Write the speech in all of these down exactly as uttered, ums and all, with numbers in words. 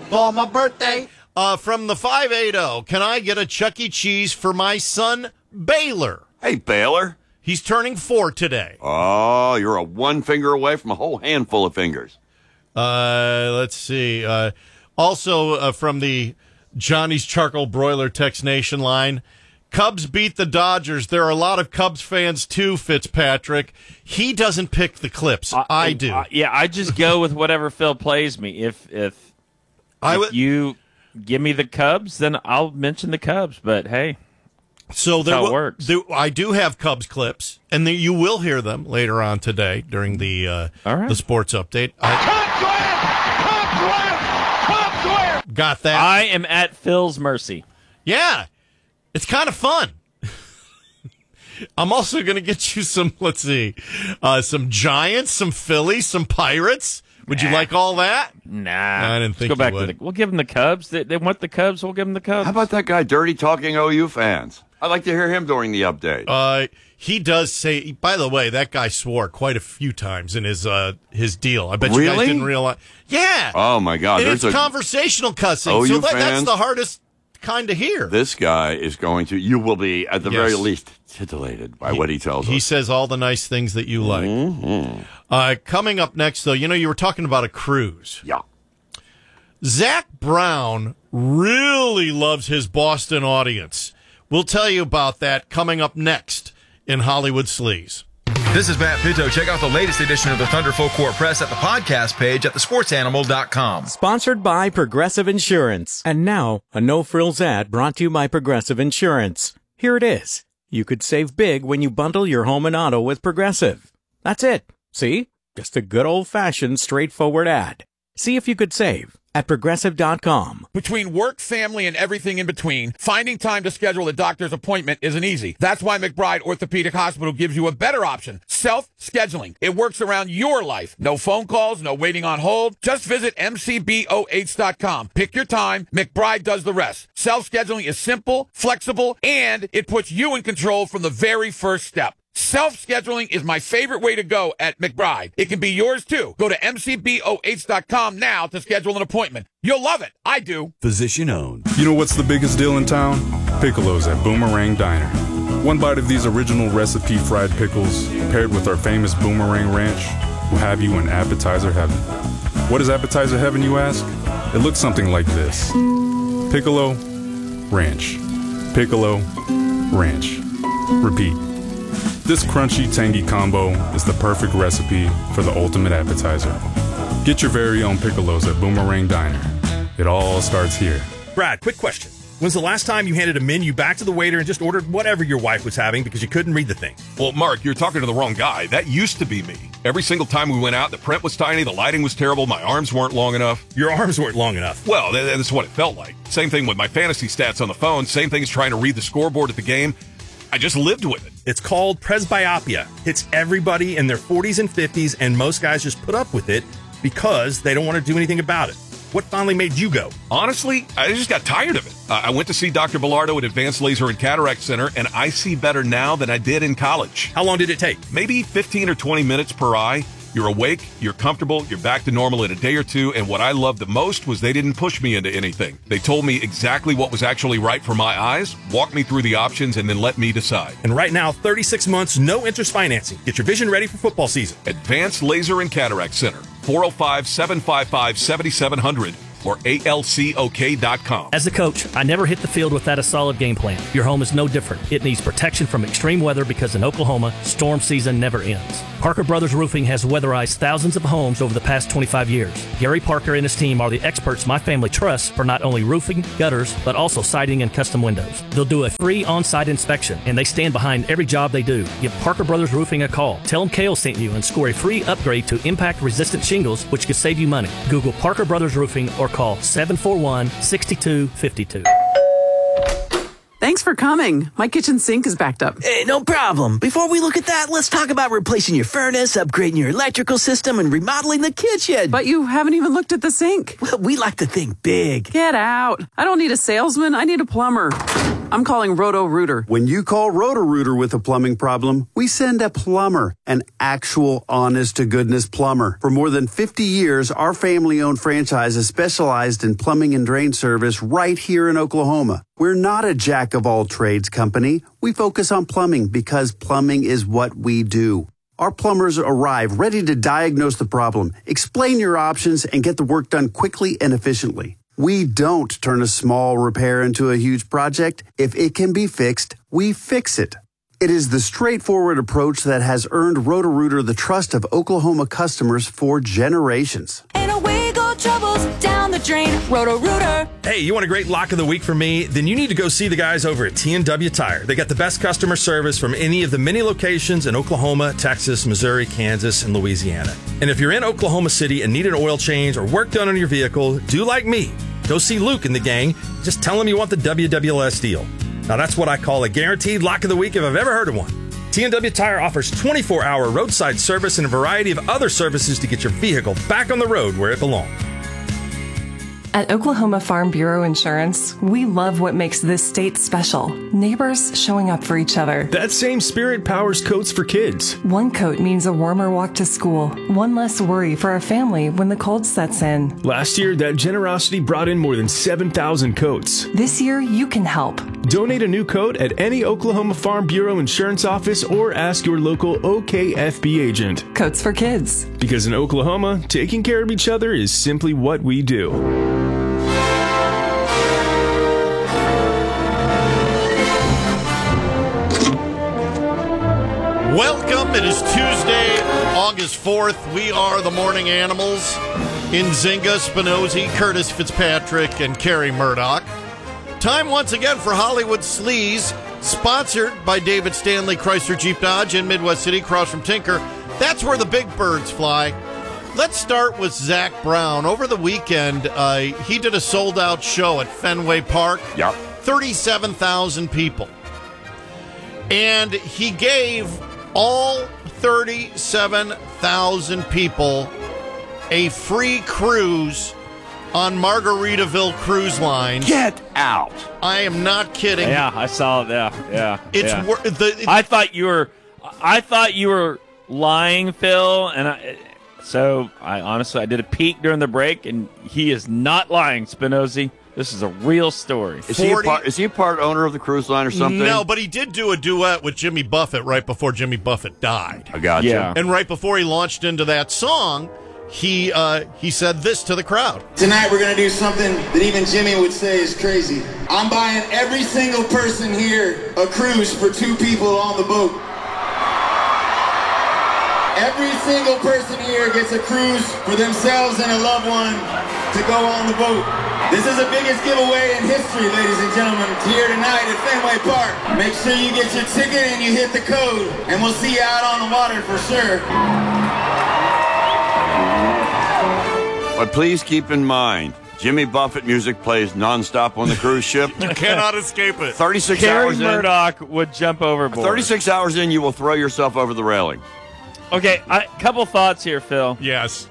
for my birthday. Uh, from the five eighty, can I get a Chuck E. Cheese for my son, Baylor? Hey, Baylor. He's turning four today. Oh, you're a one finger away from a whole handful of fingers. Uh, let's see. Uh, also uh, from the Johnny's Charcoal Broiler Text Nation line, Cubs beat the Dodgers. There are a lot of Cubs fans, too, Fitzpatrick. He doesn't pick the clips. Uh, I do. Uh, yeah, I just go with whatever Phil plays me. If if, I if w- you give me the Cubs, then I'll mention the Cubs. But, hey, so there that's how w- it works. There, I do have Cubs clips, and the, you will hear them later on today during the uh, All right. the sports update. I, got that. I am at Phil's mercy. Yeah. It's kind of fun. I'm also going to get you some, let's see, uh, some Giants, some Phillies, some Pirates. Would nah. you like all that? Nah. I didn't think Let's go you back would. to the. We'll give them the Cubs. They, they want the Cubs. We'll give them the Cubs. How about that guy dirty talking O U fans? I'd like to hear him during the update. Uh, he does say, by the way, that guy swore quite a few times in his uh, his deal. I bet you Really? guys didn't realize. Yeah. Oh, my God. And There's it's a, conversational cussing. O U so that, that's fans? the hardest kind to hear. This guy is going to, you will be, at the Yes. very least, titillated by He- what he tells He us. says all the nice things that you like. Mm-hmm. Uh, coming up next, though, you know, you were talking about a cruise. Yeah. Zach Brown really loves his Boston audience. We'll tell you about that coming up next in Hollywood Sleaze. This is Matt Pito. Check out the latest edition of the Thunder Full Court Press at the podcast page at the sports animal dot com. Sponsored by Progressive Insurance. And now, a no-frills ad brought to you by Progressive Insurance. Here it is. You could save big when you bundle your home and auto with Progressive. That's it. See? Just a good old-fashioned, straightforward ad. See if you could save at progressive dot com. Between work, family, and everything in between, finding time to schedule a doctor's appointment isn't easy. That's why McBride Orthopedic Hospital gives you a better option, self-scheduling. It works around your life. No phone calls, no waiting on hold. Just visit M C B O H dot com. Pick your time. McBride does the rest. Self-scheduling is simple, flexible, and it puts you in control from the very first step. Self-scheduling is my favorite way to go at McBride. It can be yours, too. Go to M C B O H dot com now to schedule an appointment. You'll love it. I do. Physician owned. You know what's the biggest deal in town? Piccolos at Boomerang Diner. One bite of these original recipe fried pickles paired with our famous Boomerang Ranch will have you in appetizer heaven. What is appetizer heaven, you ask? It looks something like this. Piccolo, ranch. Piccolo, ranch. Repeat. This crunchy, tangy combo is the perfect recipe for the ultimate appetizer. Get your very own Piccolos at Boomerang Diner. It all starts here. Brad, quick question. When's the last time you handed a menu back to the waiter and just ordered whatever your wife was having because you couldn't read the thing? Well, Mark, you're talking to the wrong guy. That used to be me. Every single time we went out, the print was tiny, the lighting was terrible, my arms weren't long enough. Your arms weren't long enough? Well, that's what it felt like. Same thing with my fantasy stats on the phone. Same thing as trying to read the scoreboard at the game. I just lived with it. It's called presbyopia. It's everybody in their forties and fifties, and most guys just put up with it because they don't want to do anything about it. What finally made you go? Honestly, I just got tired of it. Uh, I went to see Doctor Bilardo at Advanced Laser and Cataract Center, and I see better now than I did in college. How long did it take? Maybe fifteen or twenty minutes per eye. You're awake, you're comfortable, you're back to normal in a day or two, and what I loved the most was they didn't push me into anything. They told me exactly what was actually right for my eyes, walked me through the options, and then let me decide. And right now, thirty-six months, no interest financing. Get your vision ready for football season. Advanced Laser and Cataract Center, four oh five, seven five five, seven seven zero zero. Or A L C O K dot com. As a coach, I never hit the field without a solid game plan. Your home is no different. It needs protection from extreme weather because in Oklahoma, storm season never ends. Parker Brothers Roofing has weatherized thousands of homes over the past twenty-five years. Gary Parker and his team are the experts my family trusts for not only roofing, gutters, but also siding and custom windows. They'll do a free on-site inspection, and they stand behind every job they do. Give Parker Brothers Roofing a call. Tell them Kale sent you and score a free upgrade to impact-resistant shingles, which could save you money. Google Parker Brothers Roofing or call seven four one, six two five two. Thanks for coming. My kitchen sink is backed up. Hey, no problem. Before we look at that, let's talk about replacing your furnace, upgrading your electrical system, and remodeling the kitchen. But you haven't even looked at the sink. Well, we like to think big. Get out. I don't need a salesman. I need a plumber. I'm calling Roto-Rooter. When you call Roto-Rooter with a plumbing problem, we send a plumber, an actual honest-to-goodness plumber. For more than fifty years, our family-owned franchise has specialized in plumbing and drain service right here in Oklahoma. We're not a jack-of-all-trades company. We focus on plumbing because plumbing is what we do. Our plumbers arrive ready to diagnose the problem, explain your options, and get the work done quickly and efficiently. We don't turn a small repair into a huge project. If it can be fixed, we fix it. It is the straightforward approach that has earned Roto-Rooter the trust of Oklahoma customers for generations. And away go troubles down the drain. Roto-Rooter. Hey, you want a great lock of the week from me? Then you need to go see the guys over at T and W Tire. They got the best customer service from any of the many locations in Oklahoma, Texas, Missouri, Kansas, and Louisiana. And if you're in Oklahoma City and need an oil change or work done on your vehicle, do like me. Go see Luke and the gang. Just tell him you want the W W L S deal. Now that's what I call a guaranteed lock of the week if I've ever heard of one. T and W Tire offers twenty-four hour roadside service and a variety of other services to get your vehicle back on the road where it belongs. At Oklahoma Farm Bureau Insurance, we love what makes this state special. Neighbors showing up for each other. That same spirit powers coats for kids. One coat means a warmer walk to school. One less worry for our family when the cold sets in. Last year, that generosity brought in more than seven thousand coats. This year, you can help. Donate a new coat at any Oklahoma Farm Bureau Insurance office or ask your local O K F B agent. Coats for kids. Because in Oklahoma, taking care of each other is simply what we do. Welcome. It is Tuesday, August fourth. We are the Morning Animals. Nzinga, Spinozzi, Curtis Fitzpatrick, and Carrie Murdoch. Time once again for Hollywood Sleaze, sponsored by David Stanley Chrysler Jeep Dodge in Midwest City, across from Tinker. That's where the big birds fly. Let's start with Zach Brown. Over the weekend, uh, he did a sold-out show at Fenway Park. Yep. thirty-seven thousand people. And he gave all thirty-seven thousand people a free cruise on Margaritaville Cruise Line. Get out. I am not kidding. Yeah, I saw it. Yeah, yeah. It's yeah. wor- the, it, I thought you were I thought you were lying, Phil, and I so I honestly I did a peek during the break, and he is not lying, Spinozzi. This is a real story. Is he, a part, is he a part owner of the cruise line or something? No, but he did do a duet with Jimmy Buffett right before Jimmy Buffett died. I got yeah. you. And right before he launched into that song, he uh, he said this to the crowd. Tonight we're going to do something that even Jimmy would say is crazy. I'm buying every single person here a cruise for two people on the boat. Every single person here gets a cruise for themselves and a loved one to go on the boat. This is the biggest giveaway in history, ladies and gentlemen, here tonight at Fenway Park. Make sure you get your ticket and you hit the code, and we'll see you out on the water for sure. But please keep in mind, Jimmy Buffett music plays nonstop on the cruise ship. You cannot escape it. thirty-six Carrie hours Murdoch in, would jump overboard. thirty-six hours in, you will throw yourself over the railing. Okay, a couple thoughts here, Phil. Yes.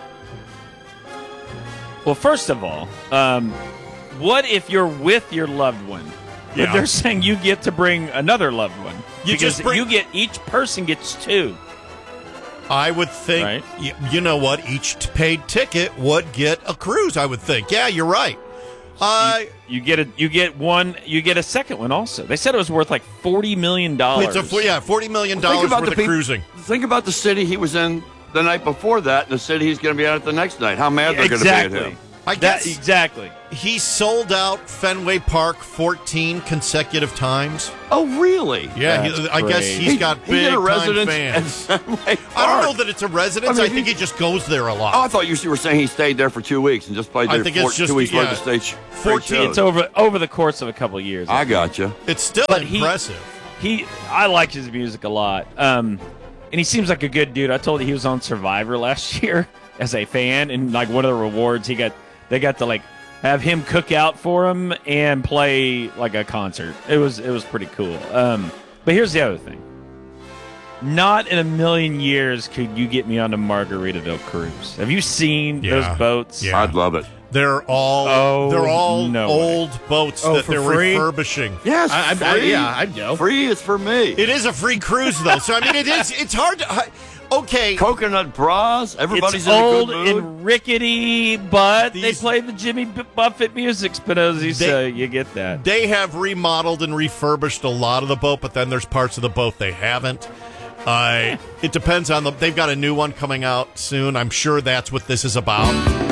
Well, first of all, um, what if you're with your loved one? Yeah. But they're saying you get to bring another loved one. You because just bring- you get each person gets two. I would think, Right. you, you know what, each t- paid ticket would get a cruise, I would think. Yeah, you're right. Uh, You, you get a you get one you get a second one also. They said it was worth like forty million dollars. it's a, yeah, forty million Think dollars about worth the of peop- cruising. Think about the city he was in the night before that and the city he's going to be at the next night. How mad they're exactly. going to be at him. I That, guess exactly. he sold out Fenway Park fourteen consecutive times. Oh, really? Yeah, he, That's I guess great. he's He- got he big did a time residence fans. at Fenway Park. I don't know that it's a residence. I I, mean, think he- he just goes there a lot. Oh, I thought you were saying he stayed there for two weeks and just played I there think four, it's just- two weeks yeah, worth of stage. fourteen shows. It's over over the course of a couple of years. I think. got you. It's still But he- impressive. He, I like his music a lot, um, and he seems like a good dude. I told you he was on Survivor last year as a fan, and like one of the rewards he got, they got to like have him cook out for him and play like a concert. It was it was pretty cool. Um, but here's the other thing: not in a million years could you get me on a Margaritaville cruise. Have you seen Yeah. those boats? Yeah. I'd love it. They're all Oh, they're all no old boats Oh, that for they're free? refurbishing. Yes, I, I, I, free. yeah, I'd go. Free is for me. It is a free cruise though, so I mean it is. It's hard to. I- Okay, Coconut bras. Everybody's it's in a old good mood. and rickety, but they These- play the Jimmy B- Buffett music, Spinozzi, They- so you get that. they have remodeled and refurbished a lot of the boat, but then there's parts of the boat they haven't. Uh, it depends on the. They've got a new one coming out soon. I'm sure that's what this is about.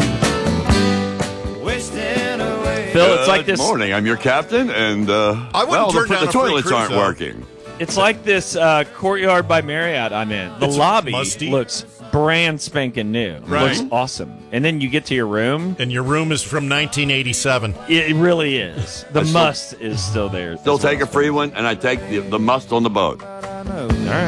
Phil, it's like Good this. morning. I'm your captain, and uh, I wouldn't well, turn the, down the a free toilets cruise, aren't though. working. It's like this uh, Courtyard by Marriott I'm in. The It's lobby musty. looks brand spanking new. Right. Looks awesome. And then you get to your room. And your room is from nineteen eighty-seven. It really is. The I still- must is still there. Still as well. take a free one, and I take the, the must on the boat. All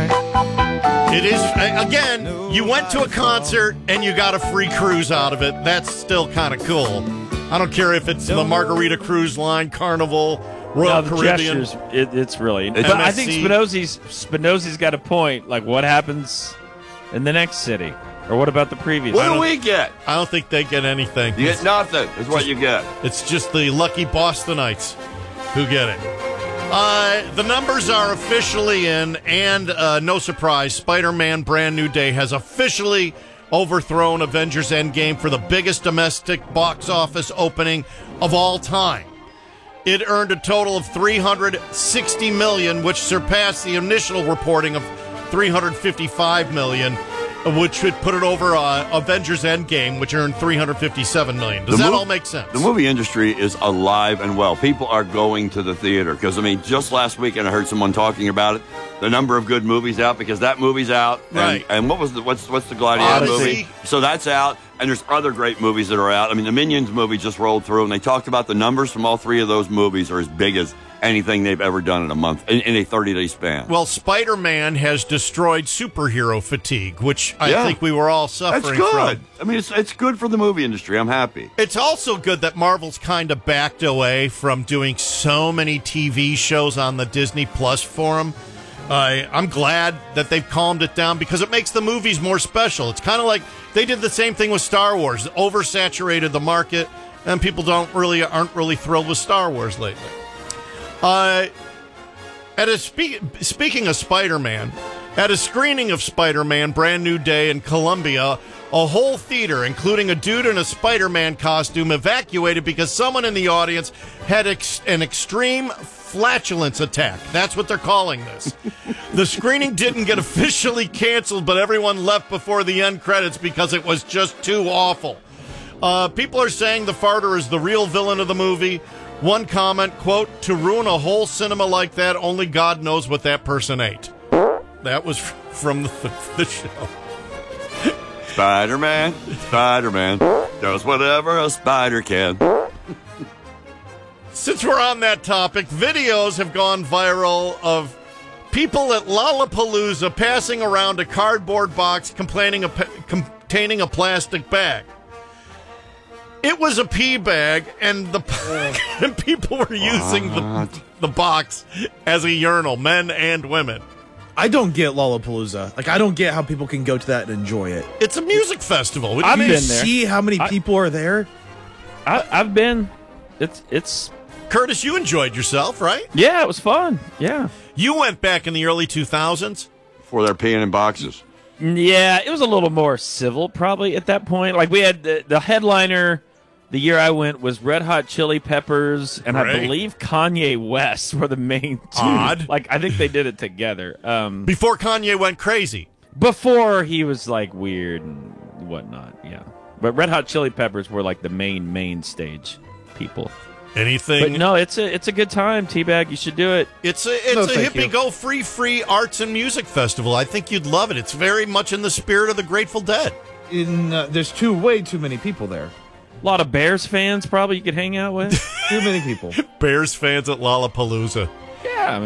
right. It is uh, again. You went to a concert and you got a free cruise out of it. That's still kind of cool. I don't care if it's the Margarita Cruise Line, Carnival, Royal No, the Caribbean. gestures, it, it's really. It's- but I think M S C. Spinozzi's Spinozzi's got a point. Like, what happens in the next city, or what about the previous? What I do don't- we get? I don't think they get anything. You get nothing. Is what you get. It's just the lucky Bostonites who get it. Uh, the numbers are officially in, and uh, no surprise, Spider-Man Brand New Day has officially overthrown Avengers Endgame for the biggest domestic box office opening of all time. It earned a total of three hundred sixty million dollars, which surpassed the initial reporting of three hundred fifty-five million dollars, which would put it over uh, Avengers Endgame, which earned three hundred fifty-seven million dollars. Does The that mov- all make sense? The movie industry is alive and well. People are going to the theater because, I mean, just last weekend I heard someone talking about it. The number of good movies out because that movie's out. And, Right. And what was the what's what's the Gladiator Odyssey. movie? So that's out. And there's other great movies that are out. I mean, the Minions movie just rolled through, and they talked about the numbers from all three of those movies are as big as anything they've ever done in a month in, in a thirty-day span. Well, Spider-Man has destroyed superhero fatigue, which I Yeah. think we were all That's suffering good. from. I mean, it's it's good for the movie industry. I'm happy. It's also good that Marvel's kind of backed away from doing so many T V shows on the Disney Plus forum. Uh, I'm glad that they've calmed it down because it makes the movies more special. It's kind of like they did the same thing with Star Wars, oversaturated the market, and people don't really aren't really thrilled with Star Wars lately. Uh, at a spe- speaking of Spider-Man, at a screening of Spider-Man Brand New Day in Columbia, a whole theater, including a dude in a Spider-Man costume, evacuated because someone in the audience had ex- an extreme flatulence attack. That's what they're calling this. The screening didn't get officially canceled, but everyone left before the end credits because it was just too awful. Uh, people are saying the farter is the real villain of the movie. One comment, quote, "To ruin a whole cinema like that, only God knows what that person ate." That was from the, the show. Spider-Man, Spider-Man does whatever a spider can. Since we're on that topic, videos have gone viral of people at Lollapalooza passing around a cardboard box complaining a, containing a plastic bag. It was a pee bag, and the and people were using the, the box as a urinal, men and women. I don't get Lollapalooza. Like, I don't get how people can go to that and enjoy it. It's a music festival. I've You been see see how many I- people are there? I, I've been. It's it's. Curtis, you enjoyed yourself, right? Yeah, it was fun. Yeah. You went back in the early two thousands. Before they're peeing in boxes. Yeah, it was a little more civil probably at that point. Like we had the, the headliner the year I went was Red Hot Chili Peppers and Great. I believe Kanye West were the main two. Odd. Like I think they did it together. Um, Before Kanye went crazy. before he was like weird and whatnot. Yeah. But Red Hot Chili Peppers were like the main main stage people. Anything? But no, it's a it's a good time, Teabag. You should do it. It's a it's No, a thank hippie you. go free free arts and music festival. I think you'd love it. It's very much in the spirit of the Grateful Dead. In uh, there's too way too many people there. A lot of Bears fans probably you could hang out with. Too many people. Bears fans at Lollapalooza.